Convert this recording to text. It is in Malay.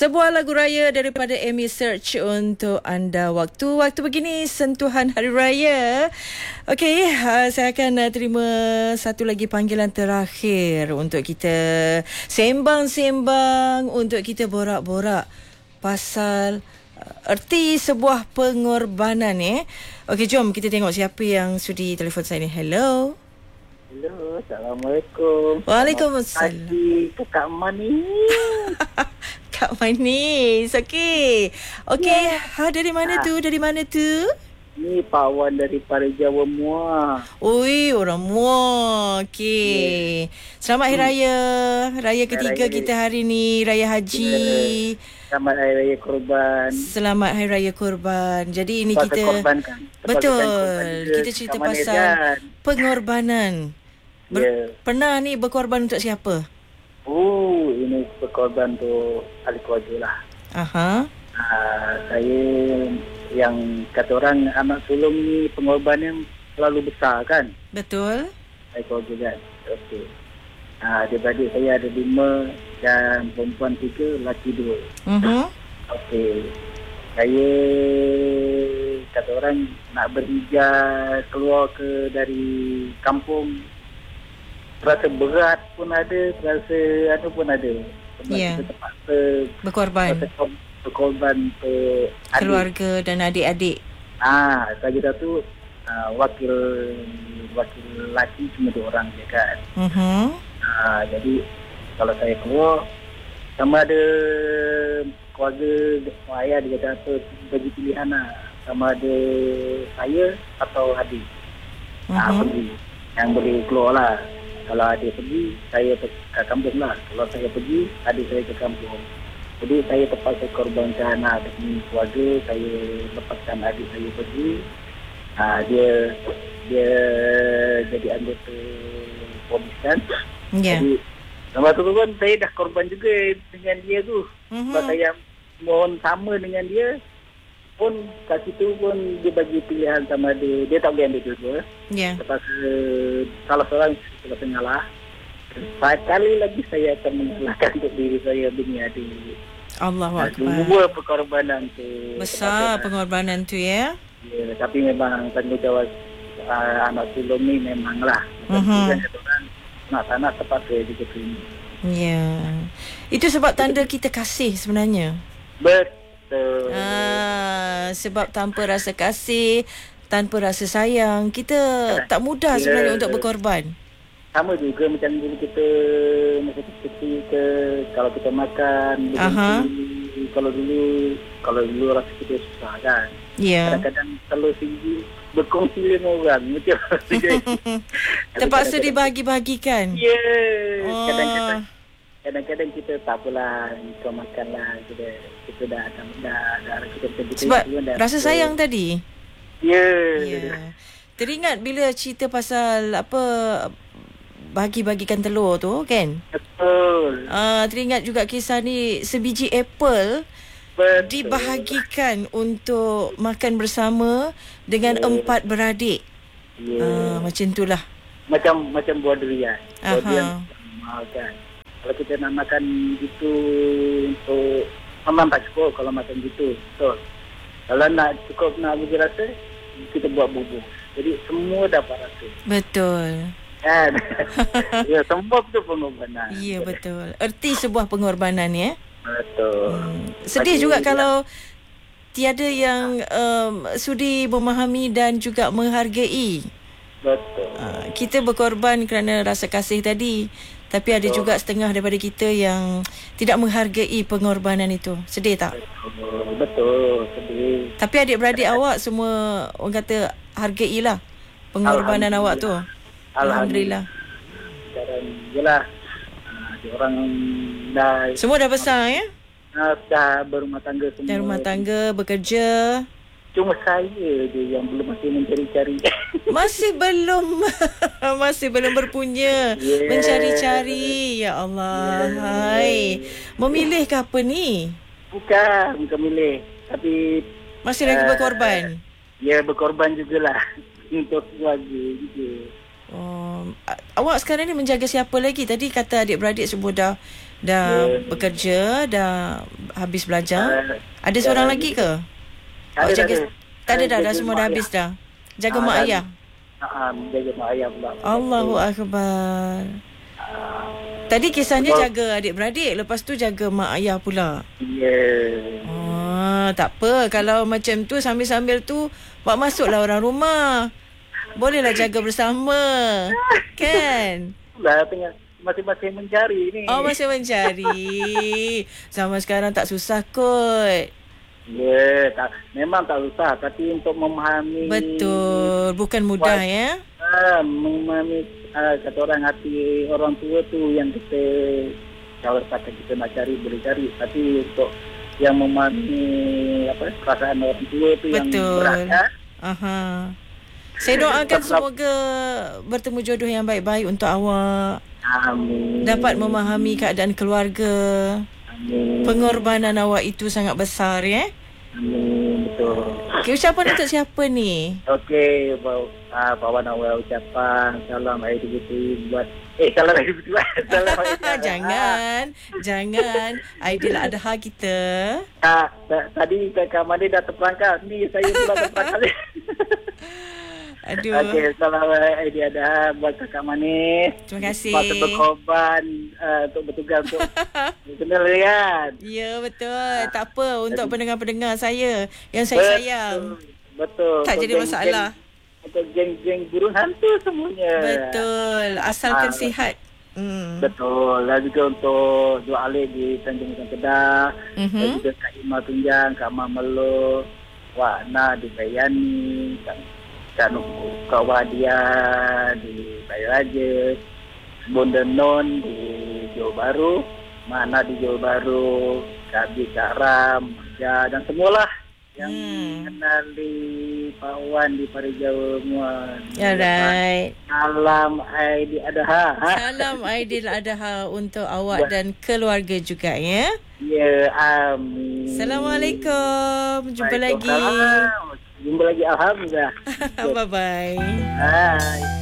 Sebuah lagu raya daripada Amy Search untuk anda. Waktu begini sentuhan hari raya. Okey, saya akan terima satu lagi panggilan terakhir untuk kita sembang-sembang, untuk kita borak-borak pasal erti sebuah pengorbanan. Okey, jom kita tengok siapa yang sudi telefon saya ni. Hello. Hello, Assalamualaikum. Waalaikumsalam. Pagi tu Kak Manis. Kak Manis, okey. Okey, dari mana tu? Dari mana tu? Ni Pak Wan daripada Jawa Muar. Ui, orang Muar. Okey. Selamat Hari Raya. Raya ketiga Raya. kita hari ni, Raya Haji. Selamat Hari Raya Korban. Selamat Hari Raya Korban. Jadi ini Pasal kita korban kan? betul. Korban juga. Kita cerita Kak Manis pasal kan? pengorbanan. Ya. Pernah ni berkorban untuk siapa? Ini berkorban untuk ahli keluarga lah. Aha. Saya yang kata orang anak sulung ni pengorbanan terlalu besar kan? Betul. Ahli keluarga kan? Okey. Adik-adik saya ada 5 dan perempuan 3, lelaki 2. Okey. Saya kata orang nak berhijrah keluar dari kampung, terasa berat pun ada, terasa ada pun ada. Sebab kita terpaksa berkorban ke keluarga dan adik-adik. Saya tu wakil lelaki cuma 2 orang je kan. Jadi kalau saya keluar, sama ada keluarga ayah dia kata apa, bagi pilihan lah, sama ada saya atau adik pergi, yang boleh keluar lah. Kalau adik pergi, saya ke kampung lah. Kalau saya pergi, adik saya ke kampung. Jadi saya terpaksa korbankan demi keluarga. Saya lepaskan adik saya pergi. Dia jadi anggota polis kan. Jadi lepas tu pun saya dah korban juga dengan dia tu. Sebab saya mohon sama dengan dia. Pun kat situ pun dia bagi pilihan sama dia tak boleh ambil dua-dua. Terpaksa salah seorang terpaksa ngalah. Sekali lagi saya akan mengalahkan untuk diri saya demi adik. Allahu Akbar. 2 pengorbanan tu. Besar pengorbanan tu ya. Ya, tapi memang tanggungjawab anak sulung ni memanglah. Anak-anak terpaksa juga terima. Ya. Itu sebab tanda kita kasih sebenarnya. Betul. Sebab tanpa rasa kasih, tanpa rasa sayang, kita tak mudah sebenarnya untuk berkorban. Sama juga macam dulu kita masa kecil ke, kalau kita makan kalau dulu rasa kita susah kan. Kadang-kadang telur sendiri berkongsi dengan orang macam terpaksa dibagi-bagikan. Kadang-kadang kita tak apalah, kau makanlah, kita dah kita sebab rasa sayang tadi. Teringat bila cerita pasal bagi-bagikan telur tu kan? Betul. Teringat juga kisah ni, sebiji apple dibahagikan untuk makan bersama dengan 4 beradik. Macam itulah. Macam buah durian. Buah durian mahal kan. Kalau kita nak makan gitu untuk memang tak cukup kalau makan gitu. Betul. Kalau nak cukup nak bagi rasa, kita buat bubur. Jadi semua dapat rasa. Betul. Kan? Ya, semua itu pengorbanan. Ya, betul. Erti sebuah pengorbanan ya. Betul. Sedih juga kalau tiada yang sudi memahami dan juga menghargai. Betul. Kita berkorban kerana rasa kasih tadi, tapi ada juga setengah daripada kita yang tidak menghargai pengorbanan itu. Sedih tak? Betul, sedih. Tapi adik-beradik awak semua orang kata hargailah pengorbanan awak tu. Alhamdulillah. Sekarang jelah orang dah semua dah besar ya? Dah berumah tangga semua. Dah rumah tangga, bekerja. Cuma saya je yang belum masih mencari-cari. Masih belum berpunya. Mencari-cari. Ya Allah. Hai. Memilih ke apa ni? Bukan milih. Tapi masih lagi berkorban. Ya, berkorban jugalah untuk keluarga juga. Awak sekarang ni menjaga siapa lagi? Tadi kata adik-beradik semua dah Dah bekerja, dah habis belajar. Ada seorang lagi ke? Tak ada dah semua dah habis dah. Jaga mak ayah. Jaga mak ayah pula. Allahu Akbar. Tadi kisahnya jaga adik-beradik, lepas tu jaga mak ayah pula. Tak apa. Kalau macam tu sambil-sambil tu buat masuklah orang rumah. Bolehlah jaga bersama. Kan? Tengah masing-masing mencari ni. Masih mencari. Zaman sekarang tak susah kot. Memang tak susah, tapi untuk memahami. Betul, bukan mudah ya. Memahami kata orang, hati orang tua tu yang kita, kalau kata kita nak cari boleh cari, tapi untuk yang memahami perasaan orang tua tu yang berat. Saya doakan semoga bertemu jodoh yang baik-baik untuk awak. Amin. Dapat memahami keadaan keluarga. Amin. Pengorbanan awak itu sangat besar ya. Amin, betul. Okey, ucapan untuk siapa ni? Okey, bawa nak ucapan salam Aidilfitri buat salam Aidilfitri. Jangan Aidiladha kita. Tadi Kak Mani dah terperangkap. Ni saya pula terperangkap. Aduh. Okey, salam Aidiladha buat Kak Mani. Terima kasih. Patut berkorban untuk bertugas untuk kenal kan. Ya, betul. Tak apa untuk pendengar-pendengar saya yang saya sayang. Betul. Tak jadi masalah. Untuk geng-geng burung hantu semuanya. Betul. Asalkan sihat. Betul. Dan juga untuk Dua Alif di Tanjung Kedah. Dan juga Kak Ima Tunjang, Kak Mamelo, Wak Na di Bayani, Kak Wadia di Bayu Raja, Bunda Non di Johor Bahru, Mana di Johor Bahru, Kak Bi, Kak Ram, dan semualah yang kenal di Pak Wan di Parijau semua. Alright. Salam Aidiladha. Salam Aidiladha untuk awak dan keluarga juga ya. Ya, amin. Assalamualaikum. Jumpa lagi. Jumpa lagi, alhamdulillah. Bye-bye. Bye.